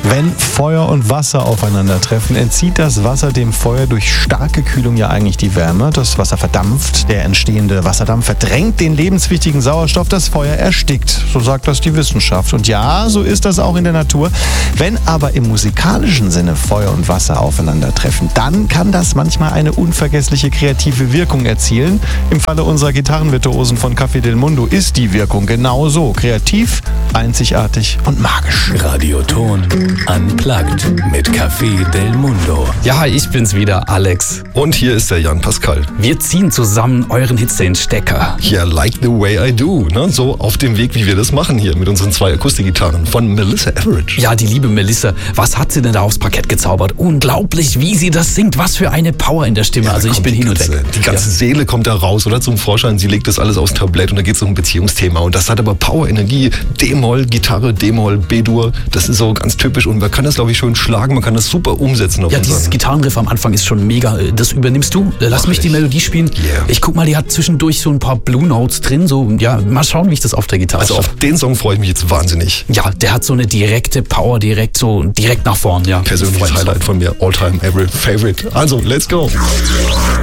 Wenn Feuer und Wasser aufeinandertreffen, entzieht das Wasser dem Feuer durch starke Kühlung ja eigentlich die Wärme. Das Wasser verdampft, der entstehende Wasserdampf verdrängt den lebenswichtigen Sauerstoff, das Feuer erstickt. So sagt das die Wissenschaft. Und ja, so ist das auch in der Natur. Wenn aber im musikalischen Sinne Feuer und Wasser aufeinandertreffen, dann kann das manchmal eine unvergessliche kreative Wirkung erzielen. Im Falle unserer Gitarrenvirtuosen von Café del Mundo ist die Wirkung genauso kreativ, einzigartig und magisch. Radioton Unplugged mit Café del Mundo. Ja, ich bin's wieder, Alex. Und hier ist der Jan Pascal. Wir ziehen zusammen euren Hits den Stecker. Ja, like the way I do. Ne? So auf dem Weg, wie wir das machen hier mit unseren 2 Akustikgitarren von Melissa Etheridge. Ja, die liebe Melissa. Was hat sie denn da aufs Parkett gezaubert? Unglaublich, wie sie das singt. Was für eine Power in der Stimme. Ja, also ich bin hin und weg. Die ganze Seele kommt da raus oder zum Vorschein. Sie legt das alles aufs Tablett und da geht es um ein Beziehungsthema. Und das hat aber Power, Energie, D-Moll, Gitarre, D-Moll, B-Dur. Das ist so ganz typisch und man kann das, glaube ich, schön schlagen. Man kann das super umsetzen. Ja, dieses Gitarrenriff am Anfang ist schon mega. Das übernimmst du. Lass mich die Melodie spielen. Yeah. Ich guck mal, die hat zwischendurch so ein paar Blue Notes drin. So, ja, mal schauen, wie ich das auf der Gitarre Also auf den Song freue ich mich jetzt wahnsinnig. Ja, der hat so eine direkte Power, direkt nach vorn. Ja. Persönliches Highlight von mir, all-time, every favorite. Also, let's go.